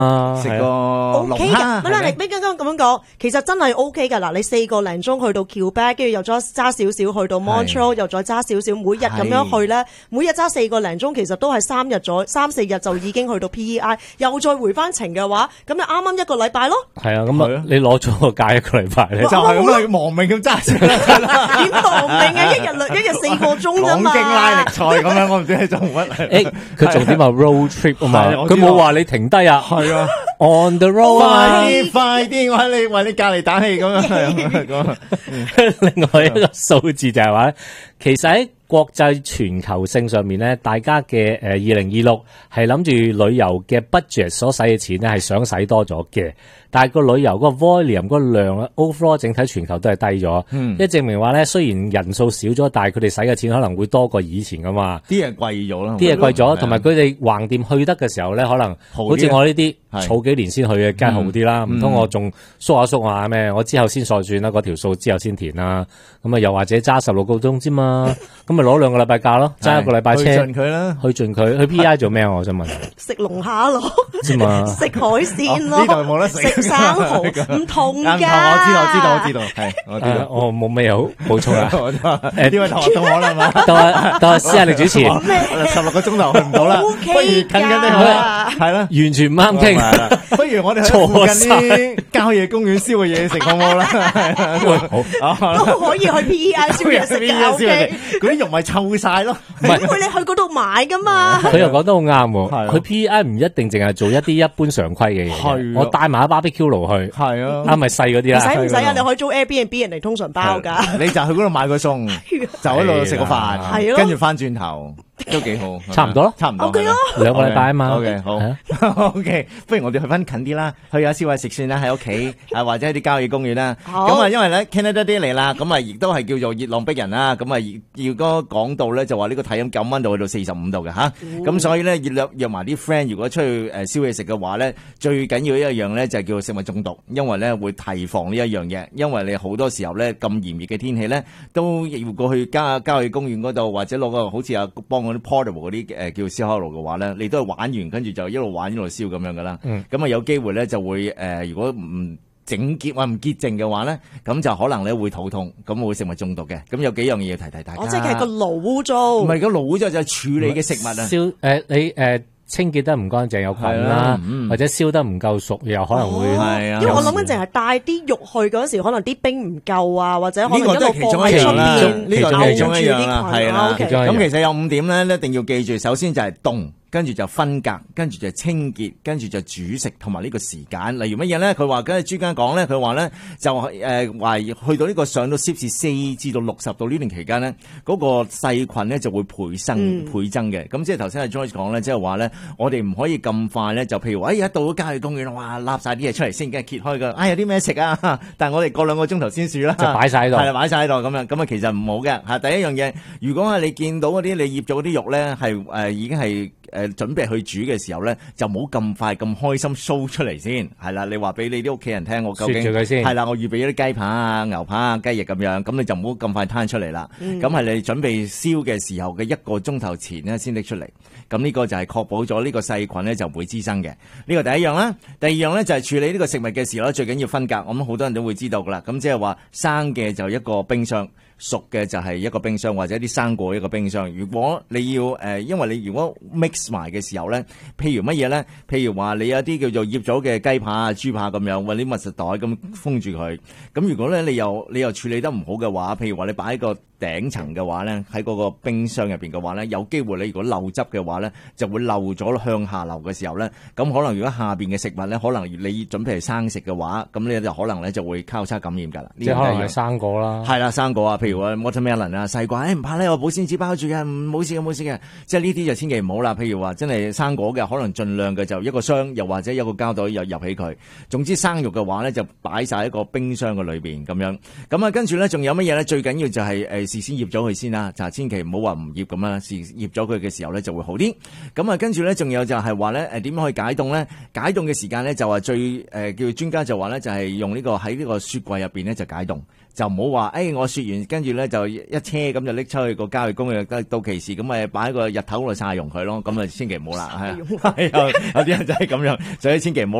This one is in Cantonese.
食個龍 OK 噶， 蝦。 你剛剛咁樣講，其實真係 OK 噶。嗱，你4個零鐘去到 Quebec，跟住又再揸少少去到 Montreal，又再揸少少，每日咁樣去咧，每日揸4個零鐘，其實都係3、4日就已經去到 PEI，又再回翻程嘅話，咁就啱啱1個禮拜咯。 係啊，咁啊，你攞咗個假1個禮拜咧， 就係咁啊，亡命咁揸車啦。 點亡命啊？一日4個鐘啫嘛。 講經拉力賽咁樣，我唔知你做乜。 誒，佢重點話 road trip 啊嘛，佢冇話你停低啊。 係啊 ，on the road 啊。 快啲，我喺你為你隔離打氣咁樣。 另外一個數字就係話，其實喺國際全球性上面咧，大家嘅2026係諗住旅遊嘅 budget 所使嘅錢咧係想使多咗嘅，但係個旅遊嗰個 volume 嗰個量咧 overall 整體全球都係低咗，即係證明話咧，雖然人數少咗，但係佢哋使嘅錢可能會多過以前噶嘛。 啲嘢貴咗啦， 啲嘢貴咗，同埋佢哋橫掂去得嘅時候咧，可能好似我呢啲儲幾年先去嘅，梗係好啲啦。唔通我仲縮下咩？我之後先再算啦，嗰條數之後先填啦。咁啊，又或者揸16個鐘啫嘛，咁咪攞2個禮拜假咯，揸1個禮拜車， 去盡佢啦， 去盡佢。去 PEI 做咩啊？我想問。 食龍蝦咯， 知嘛？ 食海鮮咯， 呢度冇得食。 食生蠔唔同㗎。 我知道，係我知道。 我冇咩好補充啦。 呢位同學到我啦嘛， 到施亞力主持。 16個鐘頭去唔到啦，不如近啲去，係啦， 完全唔啱傾。 不如我哋去附近啲郊野公園燒嘅嘢食好唔好啦？ 好，都可以去 PEI 燒嘢食嘅 OK。 嗰啲肉咪臭晒咯， 因為你去嗰度買噶嘛。 佢又講得好啱喎，佢 PEI 唔一定淨係做一啲一般常規嘅嘢，我帶埋一 barbecue 爐去， 係啊， 啱咪細嗰啲啦。 使唔使啊？你可以租 Airbnb，人哋通常包噶。 你就去嗰度買個餸，就喺度食個飯，跟住翻轉頭。都幾好， 差唔多咯， 差唔多。 OK 咯 ，2個禮拜啊嘛。 OK， 好，OK， 不如我哋去翻近啲啦，去下消費食算啦，喺屋企啊，或者喺啲郊野公園啦。咁啊，因為咧 Canada Day 嚟啦，咁啊，亦都係叫做熱浪逼人啦。咁啊，如果講到咧，就話呢個體感9度去到45度嘅吓。咁所以咧，約埋啲 friend，如果出去燒嘢食嘅話咧，最緊要一樣咧就係叫做食物中毒，因為咧會提防呢一樣嘢。因為你好多時候咧咁炎熱嘅天氣咧，都要過去郊野公園嗰度，或者攞個好似幫嗰啲 portable 嗰啲叫燒烤爐嘅話咧，你都係玩完跟住就一路玩一路燒咁樣噶啦。咁啊有機會咧就會如果唔整潔或唔潔淨嘅話咧，咁就可能咧會肚痛，咁會食物中毒嘅。咁有幾樣嘢要提大家。 我即係個爐污糟， 唔係個爐污糟就係處理嘅食物啊。 燒你清潔得唔乾淨有菌啦，或者燒得唔夠熟又可能會。 因為我諗緊淨係帶啲肉去嗰時，可能啲冰唔夠啊，或者可能一路放喺出邊，呢個係其中一樣啦，係啦。咁其實有5點咧，一定要記住。首先就係凍。跟住就分隔，跟住就清潔，跟住就煮食，同埋呢個時間。例如乜嘢咧？佢話，跟住專家講咧，佢話咧就話去到呢個上到攝氏4至到60度呢段期間咧，嗰個細菌咧就會倍增嘅。咁即係頭先阿 Joyce 講咧，即係話咧，我哋唔可以咁快咧，就譬如話，一到咗郊野公園，哇，揦曬啲嘢出嚟先，跟住揭開㗎，有啲咩食啊？但係我哋過2個鐘頭先試啦， 就擺曬喺度， 係啦，擺曬喺度咁樣，咁啊其實唔好嘅嚇。第一樣嘢，如果係你見到嗰啲你醃咗嗰啲肉咧，係已經係。準備去煮嘅時候咧，就冇咁快咁開心 show 出嚟先，係啦。你話俾你啲屋企人聽，我究竟係啦，我預備咗啲雞扒啊、牛扒啊、雞翼咁樣，咁你就唔好咁快攤出嚟啦。咁係你準備燒嘅時候嘅1個鐘頭前咧先拎出嚟。咁呢個就係確保咗呢個細菌咧就唔會滋生嘅。呢個第一樣啦。第二樣咧就係處理呢個食物嘅時候咧，最緊要分隔。我諗好多人都會知道噶啦。咁即係話生嘅就一個冰箱。熟嘅就係一個冰箱，或者啲生果一個冰箱。如果你要因為你如果 mix 埋嘅時候咧，譬如乜嘢咧？譬如話你有啲叫做醃咗嘅雞扒啊、豬扒咁樣，揾啲密實袋咁封住佢。咁如果咧你又處理得唔好嘅話，譬如話你擺喺個頂層嘅話咧，喺嗰個冰箱入邊嘅話咧，有機會你如果漏汁嘅話咧，就會漏咗向下流嘅時候咧，咁可能如果下邊嘅食物咧，可能你準備係生食嘅話，咁你就可能咧就會交叉感染㗎啦。 即係可能係生果啦， 係啦，生果啊，譬如話 watermelon 啊、西瓜，唔怕咧，我保鮮紙包住嘅，冇事嘅冇事嘅。即係呢啲就千祈唔好啦。譬如話真係生果嘅，可能盡量嘅就一個箱，又或者一個膠袋又入起佢。總之生肉嘅話咧，就擺晒喺個冰箱嘅裏邊咁樣。咁啊，跟住咧仲有乜嘢咧？最緊要就係事先醃咗佢先啦，就千祈唔好話唔醃咁啦，醃咗佢嘅時候咧就會好啲。咁啊，跟住咧仲有就係話咧點樣去解凍咧？解凍嘅時間咧就話最叫專家就話咧就係用呢個喺呢個雪櫃入邊咧就解凍。就唔好話，我雪完跟住咧就一車咁就拎出去個郊野公園，到期時咁咪擺喺個日頭度曬溶佢咯，咁啊千祈唔好啦，係啊，有啲人就係咁樣，所以千祈唔好。